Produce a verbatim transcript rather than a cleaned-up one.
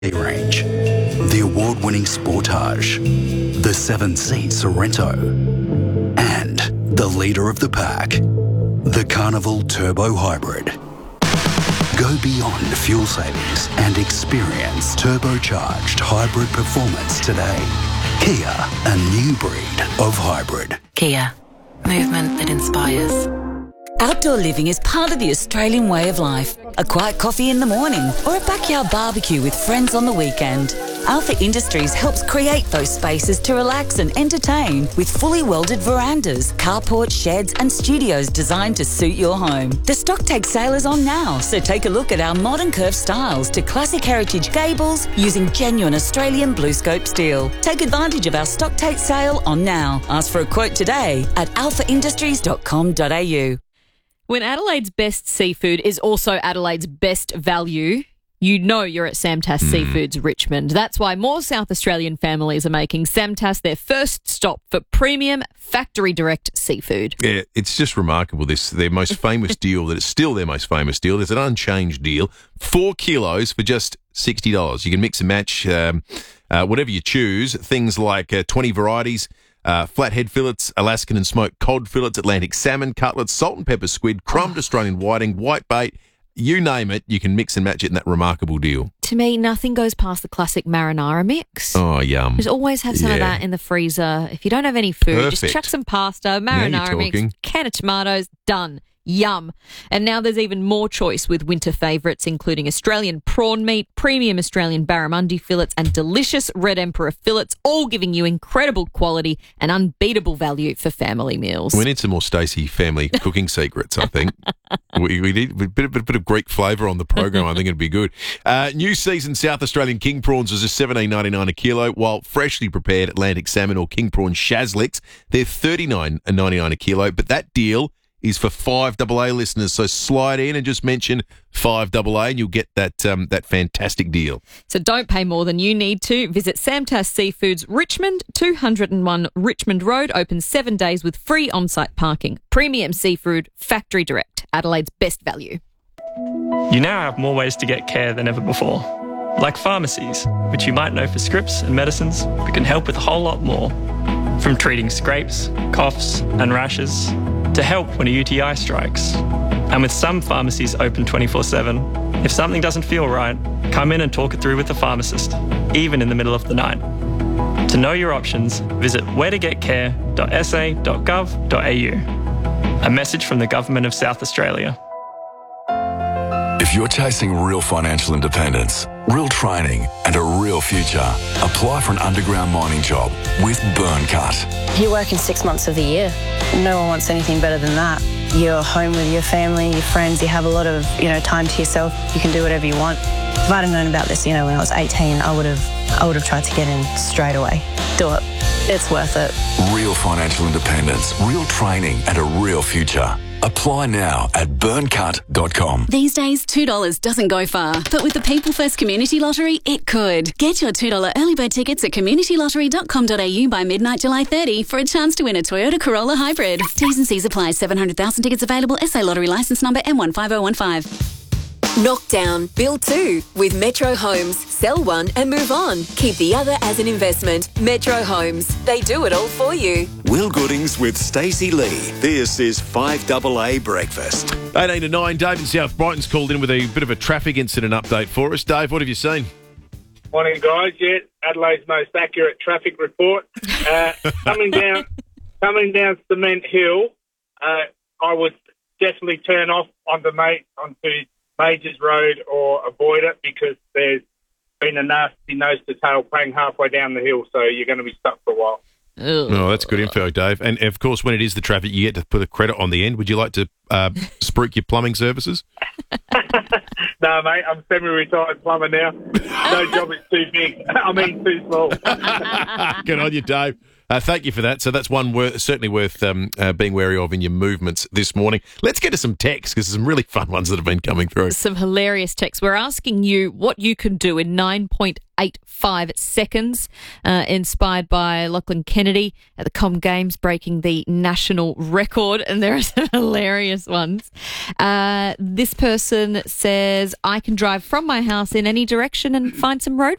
range, the award-winning Sportage, the seven-seat Sorrento, and the leader of the pack, the Carnival Turbo Hybrid. Go beyond fuel savings and experience turbocharged hybrid performance today. Kia, a new breed of hybrid. Kia, movement that inspires. Outdoor living is part of the Australian way of life. A quiet coffee in the morning or a backyard barbecue with friends on the weekend. Alpha Industries helps create those spaces to relax and entertain with fully welded verandas, carports, sheds and studios designed to suit your home. The stock take sale is on now, so take a look at our modern curved styles to classic heritage gables using genuine Australian BlueScope steel. Take advantage of our stock take sale on now. Ask for a quote today at alpha industries dot com dot a u. When Adelaide's best seafood is also Adelaide's best value, you know you're at Samtas mm. Seafoods Richmond. That's why more South Australian families are making Samtas their first stop for premium factory direct seafood. Yeah, it's just remarkable. This their most famous deal, that it's still their most famous deal. There's an unchanged deal. Four kilos for just sixty dollars. You can mix and match um, uh, whatever you choose. Things like uh, twenty varieties. Uh, flathead fillets, Alaskan and smoked cod fillets, Atlantic salmon, cutlets, salt and pepper squid, crumbed Australian whiting, white bait, you name it, you can mix and match it in that remarkable deal. To me, nothing goes past the classic marinara mix. Oh, yum. Just always have some yeah. of that in the freezer. If you don't have any food, Perfect. just chuck some pasta, marinara mix, can of tomatoes, done. Yum. And now there's even more choice with winter favourites, including Australian prawn meat, premium Australian barramundi fillets and delicious Red Emperor fillets, all giving you incredible quality and unbeatable value for family meals. We need some more Stacey family cooking secrets, I think. we, we need a bit, bit, bit of Greek flavour on the program. I think it'd be good. Uh, new season South Australian king prawns is just seventeen ninety-nine a kilo, while freshly prepared Atlantic salmon or king prawn shazlicks, they're thirty-nine ninety-nine a kilo. But that deal is for five A A listeners. So slide in and just mention five A A and you'll get that um, that fantastic deal. So don't pay more than you need to. Visit Samtas Seafoods Richmond, two oh one Richmond Road, open seven days with free on-site parking. Premium seafood, factory direct, Adelaide's best value. You now have more ways to get care than ever before. Like pharmacies, which you might know for scripts and medicines, but can help with a whole lot more. From treating scrapes, coughs and rashes, to help when a U T I strikes. And with some pharmacies open twenty-four seven, if something doesn't feel right, come in and talk it through with a pharmacist, even in the middle of the night. To know your options, visit where to get care dot s a dot gov dot a u. A message from the Government of South Australia. If you're chasing real financial independence, real training and a real future, apply for an underground mining job with Burncut. You're working six months of the year. No one wants anything better than that. You're home with your family, your friends, you have a lot of, you know, time to yourself. You can do whatever you want. If I'd have known about this, you know, when I was eighteen, I would have I would have tried to get in straight away. Do it. It's worth it. Real financial independence, real training and a real future. Apply now at burncut dot com. These days, two dollars doesn't go far, but with the People First Community Lottery, it could. Get your two dollars early bird tickets at community lottery dot com dot a u by midnight July thirtieth for a chance to win a Toyota Corolla Hybrid. T's and C's apply. seven hundred thousand tickets available. S A Lottery licence number M one five oh one five. Knock down, build two with Metro Homes. Sell one and move on. Keep the other as an investment. Metro Homes. They do it all for you. Will Goodings with Stacey Lee. This is five A A Breakfast. eighteen to nine, Dave in South Brighton's called in with a bit of a traffic incident update for us. Dave, what have you seen? Morning, guys. Yeah, Adelaide's most accurate traffic report. Uh, coming down coming down Cement Hill, uh, I would definitely turn off onto, mate, onto Majors Road or avoid it because there's been a nasty nose-to-tail bang halfway down the hill, so you're going to be stuck for a while. Oh, that's good info, Dave. And, of course, when it is the traffic, you get to put a credit on the end. Would you like to uh, spruik your plumbing services? No, mate, I'm semi-retired plumber now. No job is too big. I mean, too small. Good on you, Dave. Uh, thank you for that. So that's one wor- certainly worth um, uh, being wary of in your movements this morning. Let's get to some texts because there's some really fun ones that have been coming through. Some hilarious texts. We're asking you what you can do in nine point eight five seconds, uh, inspired by Lachlan Kennedy at the Com Games breaking the national record, and there are some hilarious ones. Uh, this person says, I can drive from my house in any direction and find some road